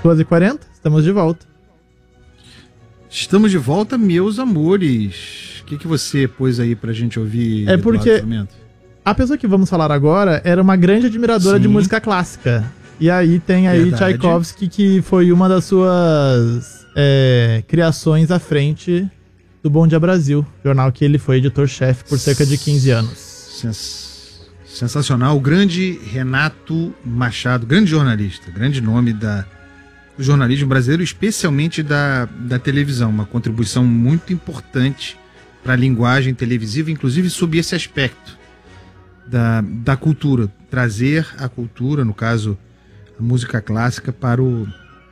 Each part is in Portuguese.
2h40, estamos de volta. Estamos de volta, meus amores. O que você pôs aí pra gente ouvir? É porque a pessoa que vamos falar agora era uma grande admiradora de música clássica. E aí tem aí Tchaikovsky, que foi uma das suas criações à frente do Bom Dia Brasil, jornal que ele foi editor-chefe por cerca de 15 anos. Sensacional. O grande Renato Machado, grande jornalista, grande nome do jornalismo brasileiro, especialmente da televisão. Uma contribuição muito importante para a linguagem televisiva, inclusive sob esse aspecto da cultura. Trazer a cultura, no caso, a música clássica, para o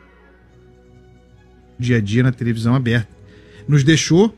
dia a dia na televisão aberta. Nos deixou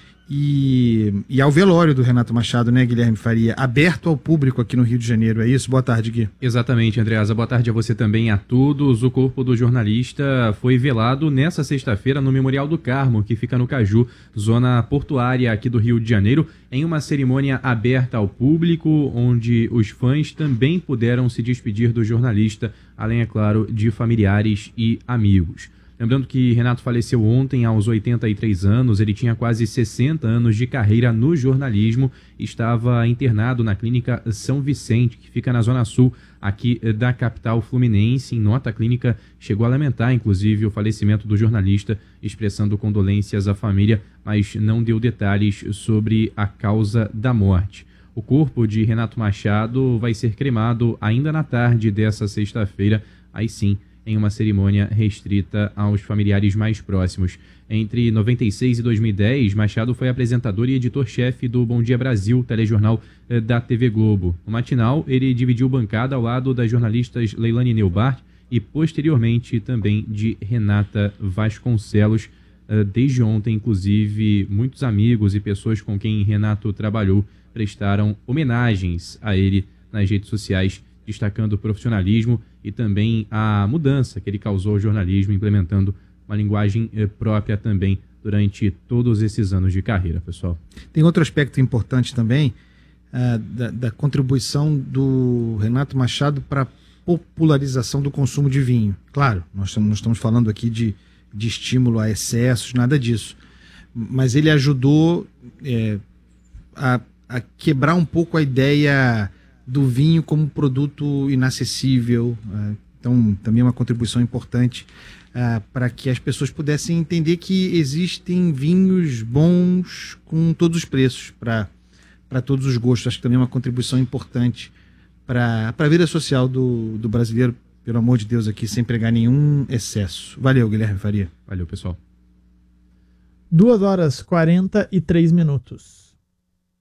e ao velório do Renato Machado, né, Guilherme Faria, aberto ao público aqui no Rio de Janeiro, é isso? Boa tarde, Gui. Exatamente, Andreasa. Boa tarde a você também, a todos. O corpo do jornalista foi velado nessa sexta-feira no Memorial do Carmo, que fica no Caju, zona portuária aqui do Rio de Janeiro, em uma cerimônia aberta ao público, onde os fãs também puderam se despedir do jornalista, além, é claro, de familiares e amigos. Lembrando que Renato faleceu ontem aos 83 anos, ele tinha quase 60 anos de carreira no jornalismo, estava internado na Clínica São Vicente, que fica na Zona Sul, aqui da capital fluminense. Em nota, a clínica chegou a lamentar, inclusive, o falecimento do jornalista, expressando condolências à família, mas não deu detalhes sobre a causa da morte. O corpo de Renato Machado vai ser cremado ainda na tarde dessa sexta-feira, aí sim, em uma cerimônia restrita aos familiares mais próximos. Entre 96 e 2010, Machado foi apresentador e editor-chefe do Bom Dia Brasil, telejornal da TV Globo. No matinal, ele dividiu bancada ao lado das jornalistas Leilani Neubart e, posteriormente, também de Renata Vasconcelos. Desde ontem, inclusive, muitos amigos e pessoas com quem Renato trabalhou prestaram homenagens a ele nas redes sociais, destacando o profissionalismo e também a mudança que ele causou ao jornalismo, implementando uma linguagem própria também durante todos esses anos de carreira, pessoal. Tem outro aspecto importante também, da contribuição do Renato Machado para a popularização do consumo de vinho. Claro, nós não estamos falando aqui de estímulo a excessos, nada disso. Mas ele ajudou a quebrar um pouco a ideia do vinho como produto inacessível. Então, também é uma contribuição importante para que as pessoas pudessem entender que existem vinhos bons com todos os preços, para todos os gostos. Acho que também é uma contribuição importante para a vida social do brasileiro, pelo amor de Deus, aqui, sem pregar nenhum excesso. Valeu, Guilherme Faria. Valeu, pessoal. 2h43.